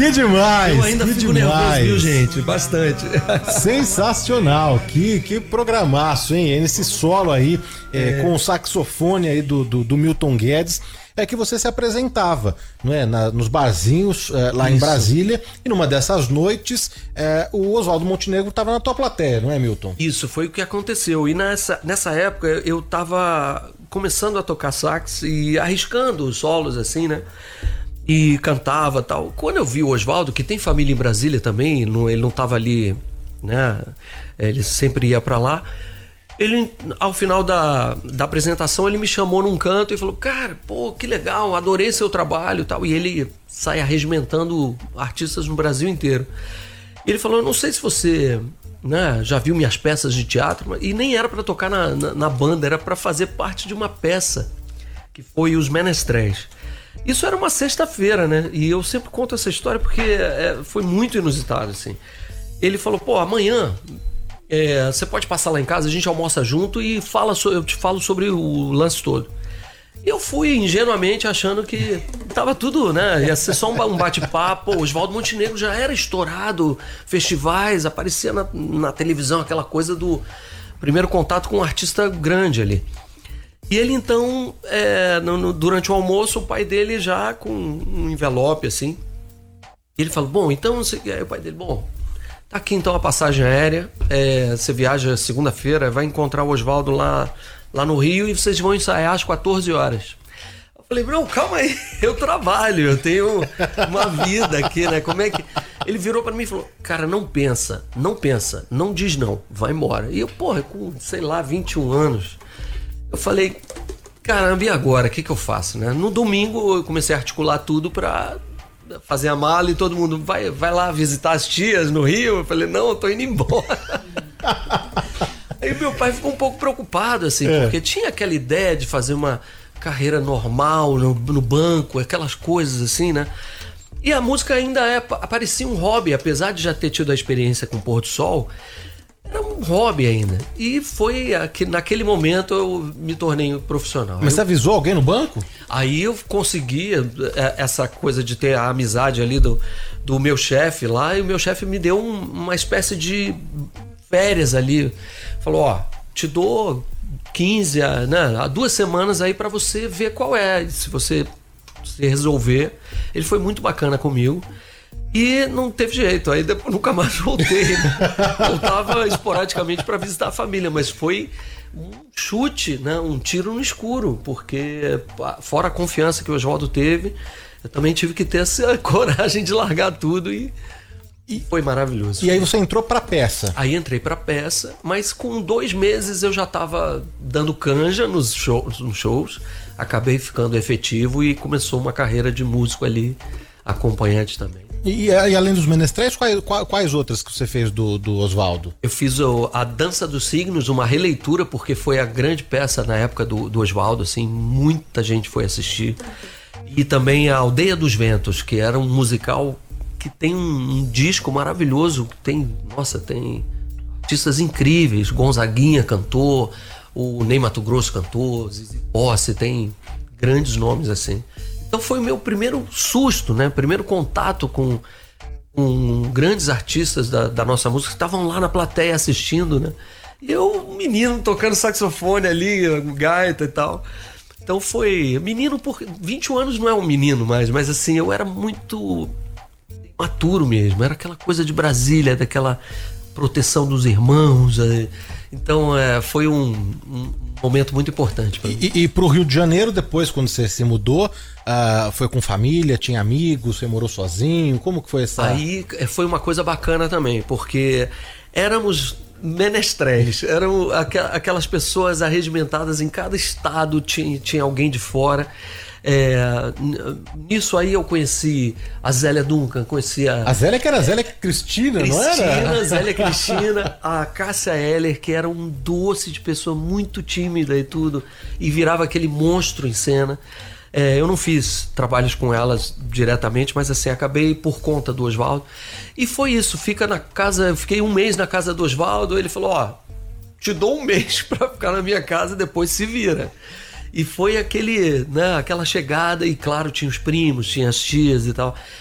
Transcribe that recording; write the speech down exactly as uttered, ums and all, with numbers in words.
Que demais! Eu ainda que fico demais. nervoso, viu, gente? Bastante. Sensacional! Que, que programaço, hein? Nesse solo aí, é, é. com o saxofone aí do, do, do Milton Guedes, é que você se apresentava, não é? Na, nos barzinhos é, lá Isso. em Brasília, e numa dessas noites é, o Oswaldo Montenegro estava na tua plateia, não é, Milton? Isso, foi o que aconteceu. E nessa, nessa época eu estava começando a tocar sax e arriscando os solos assim, né? E cantava e tal. Quando eu vi o Oswaldo, que tem família em Brasília também, não, ele não estava ali, né? Ele sempre ia para lá. Ele, ao final da, da apresentação, ele me chamou num canto e falou: cara, pô, que legal, adorei seu trabalho e tal. E ele sai arregimentando artistas no Brasil inteiro. E ele falou: não sei se você, né, já viu minhas peças de teatro, e nem era para tocar na, na, na banda, era para fazer parte de uma peça que foi Os Menestréis. Isso era uma sexta-feira, né? E eu sempre conto essa história porque é, foi muito inusitado, assim. Ele falou: pô, amanhã é, você pode passar lá em casa, a gente almoça junto e fala so, eu te falo sobre o lance todo. E eu fui ingenuamente achando que tava tudo, né? Ia ser só um bate-papo. O Oswaldo Montenegro já era estourado, festivais, aparecia na, na televisão, aquela coisa do primeiro contato com um artista grande ali. E ele então, é, no, no, durante o almoço, o pai dele já com um envelope assim, ele falou: bom, então não sei o que. Aí o pai dele: bom, tá aqui então a passagem aérea, é, você viaja segunda-feira, vai encontrar o Oswaldo lá, lá no Rio e vocês vão ensaiar às quatorze horas. Eu falei: não, calma aí, eu trabalho, eu tenho uma vida aqui, né? Como é que... Ele virou pra mim e falou: cara, não pensa, não pensa, não diz não, vai embora. E eu, porra, com, sei lá, vinte e um anos, eu falei: caramba, e agora? O que que eu faço, né? No domingo eu comecei a articular tudo pra fazer a mala e todo mundo vai, vai lá visitar as tias no Rio. Eu falei: não, eu tô indo embora. Aí meu pai ficou um pouco preocupado, assim, é. porque tinha aquela ideia de fazer uma carreira normal no, no banco, aquelas coisas assim, né? E a música ainda é, parecia um hobby, apesar de já ter tido a experiência com o Pôr do Sol, era um hobby ainda. E foi aqui, naquele momento eu me tornei profissional. Mas eu, você avisou alguém no banco? Aí eu consegui essa coisa de ter a amizade ali do, do meu chefe lá, e o meu chefe me deu um, uma espécie de férias ali. Falou: ó, te dou quinze, né, há duas semanas aí pra você ver qual é. Se você se resolver. Ele foi muito bacana comigo. E não teve jeito, aí depois nunca mais voltei. Voltava esporadicamente para visitar a família, mas foi um chute, né? Um tiro no escuro, porque fora a confiança que o Oswaldo teve, eu também tive que ter essa coragem de largar tudo e, e foi maravilhoso. E aí você entrou pra peça? Aí entrei pra peça, mas com dois meses eu já estava dando canja nos shows, nos shows, acabei ficando efetivo e começou uma carreira de músico ali, acompanhante também. E, e além dos Menestréis, quais, quais outras que você fez do, do Oswaldo? Eu fiz o, a Dança dos Signos, uma releitura, porque foi a grande peça na época do, do Oswaldo, assim, muita gente foi assistir. E também a Aldeia dos Ventos, que era um musical que tem um, um disco maravilhoso, tem, nossa, tem artistas incríveis, Gonzaguinha cantou, o Ney Matogrosso cantou, Zizi Posse, tem grandes nomes assim. Então foi o meu primeiro susto, né? Primeiro contato com, com grandes artistas da, da nossa música que estavam lá na plateia assistindo, né? E eu, um menino tocando saxofone ali, gaita e tal. Então foi... Menino por... vinte e um anos não é um menino mais, mas assim, eu era muito maturo mesmo. Era aquela coisa de Brasília, daquela proteção dos irmãos. Então é, foi um... um momento muito importante para mim. E, e pro Rio de Janeiro, depois, quando você se mudou, uh, foi com família, tinha amigos, você morou sozinho? Como que foi essa... Aí foi uma coisa bacana também, porque éramos menestréis, eram aquelas pessoas arregimentadas em cada estado, tinha, tinha alguém de fora. É, nisso aí eu conheci a Zélia Duncan, conheci a... A Zélia que era a Zélia Cristina, Cristina, não era? Cristina, Zélia Cristina, a Cássia Eller, que era um doce de pessoa muito tímida e tudo, e virava aquele monstro em cena. É, eu não fiz trabalhos com elas diretamente, mas assim, acabei por conta do Oswaldo. E foi isso, fica na casa, eu fiquei um mês na casa do Oswaldo, ele falou: ó, te dou um mês pra ficar na minha casa, depois se vira. E foi aquele, né, aquela chegada, e claro, tinha os primos, tinha as tias e tal.